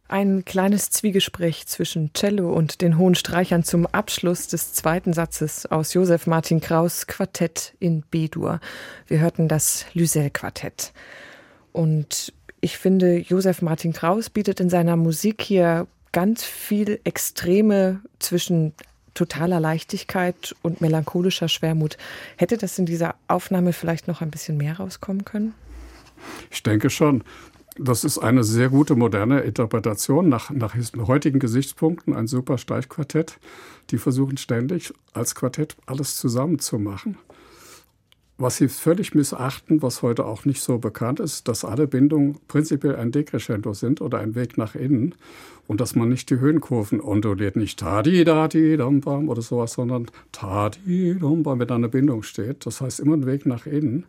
Ein kleines Zwiegespräch zwischen Cello und den hohen Streichern zum Abschluss des zweiten Satzes aus Joseph Martin Kraus' Quartett in B-Dur. Wir hörten das Lysel-Quartett. Und ich finde, Joseph Martin Kraus bietet in seiner Musik hier ganz viel Extreme zwischen totaler Leichtigkeit und melancholischer Schwermut. Hätte das in dieser Aufnahme vielleicht noch ein bisschen mehr rauskommen können? Ich denke schon. Das ist eine sehr gute moderne Interpretation nach heutigen Gesichtspunkten, ein super Streichquartett. Die versuchen ständig als Quartett alles zusammenzumachen. Was sie völlig missachten, was heute auch nicht so bekannt ist, dass alle Bindungen prinzipiell ein Decrescendo sind oder ein Weg nach innen und dass man nicht die Höhenkurven onduliert, nicht ta-di-da-di-dam-bam oder sowas, sondern ta-di-dam-bam, wenn da eine Bindung steht. Das heißt immer ein Weg nach innen.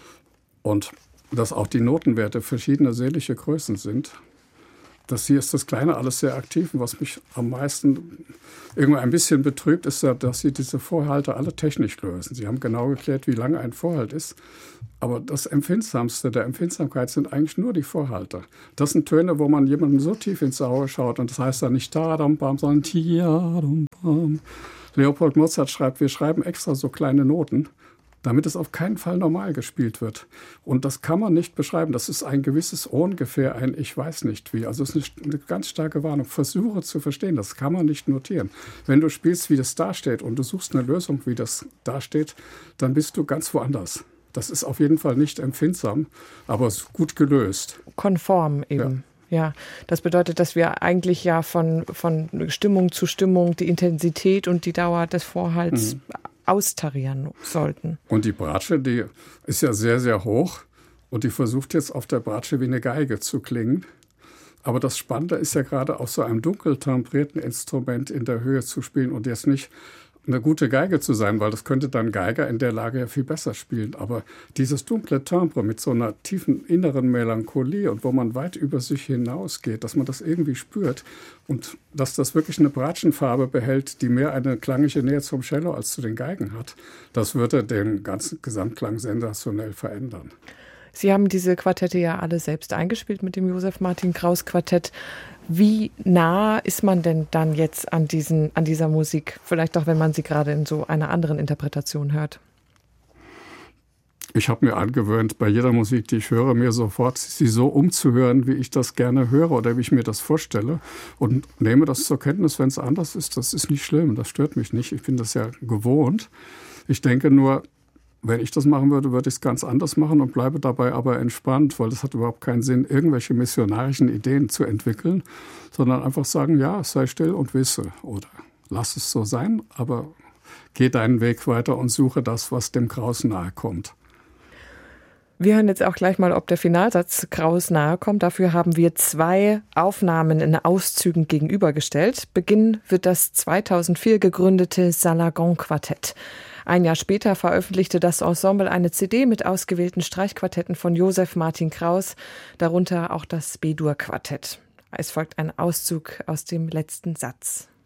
Und dass auch die Notenwerte verschiedene seelische Größen sind. Das hier ist das Kleine alles sehr aktiv. Und was mich am meisten irgendwie ein bisschen betrübt, ist ja, dass sie diese Vorhalte alle technisch lösen. Sie haben genau geklärt, wie lange ein Vorhalt ist. Aber das Empfindsamste der Empfindsamkeit sind eigentlich nur die Vorhalte. Das sind Töne, wo man jemandem so tief ins Auge schaut. Und das heißt dann nicht ta-dam-bam, sondern ti-dam-bam. Leopold Mozart schreibt, wir schreiben extra so kleine Noten, damit es auf keinen Fall normal gespielt wird. Und das kann man nicht beschreiben. Das ist ein gewisses ungefähr ein Ich weiß nicht wie. Also es ist eine ganz starke Warnung. Versuche zu verstehen, das kann man nicht notieren. Wenn du spielst, wie das dasteht und du suchst eine Lösung, wie das dasteht, dann bist du ganz woanders. Das ist auf jeden Fall nicht empfindsam, aber gut gelöst. Konform eben. Ja, das bedeutet, dass wir eigentlich ja von Stimmung zu Stimmung die Intensität und die Dauer des Vorhalts austarieren sollten. Und die Bratsche, die ist ja sehr, sehr hoch und die versucht jetzt auf der Bratsche wie eine Geige zu klingen. Aber das Spannende ist ja gerade auf so einem dunkel temperierten Instrument in der Höhe zu spielen und jetzt nicht eine gute Geige zu sein, weil das könnte dann Geiger in der Lage ja viel besser spielen. Aber dieses dunkle Timbre mit so einer tiefen inneren Melancholie und wo man weit über sich hinausgeht, dass man das irgendwie spürt und dass das wirklich eine Bratschenfarbe behält, die mehr eine klangliche Nähe zum Cello als zu den Geigen hat, das würde den ganzen Gesamtklang sensationell verändern. Sie haben diese Quartette ja alle selbst eingespielt mit dem Joseph Martin Kraus Quartett. Wie nah ist man denn dann jetzt an dieser Musik? Vielleicht auch, wenn man sie gerade in so einer anderen Interpretation hört. Ich habe mir angewöhnt, bei jeder Musik, die ich höre, mir sofort sie so umzuhören, wie ich das gerne höre oder wie ich mir das vorstelle. Und nehme das zur Kenntnis, wenn es anders ist. Das ist nicht schlimm, das stört mich nicht. Ich bin das ja gewohnt. Ich denke nur, wenn ich das machen würde, würde ich es ganz anders machen und bleibe dabei aber entspannt, weil es hat überhaupt keinen Sinn, irgendwelche missionarischen Ideen zu entwickeln, sondern einfach sagen, ja, sei still und wisse oder lass es so sein, aber geh deinen Weg weiter und suche das, was dem Kraus nahe kommt. Wir hören jetzt auch gleich mal, ob der Finalsatz Kraus nahe kommt. Dafür haben wir 2 Aufnahmen in Auszügen gegenübergestellt. Beginn wird das 2004 gegründete Salagon-Quartett. Ein Jahr später veröffentlichte das Ensemble eine CD mit ausgewählten Streichquartetten von Joseph Martin Kraus, darunter auch das B-Dur-Quartett. Es folgt ein Auszug aus dem letzten Satz.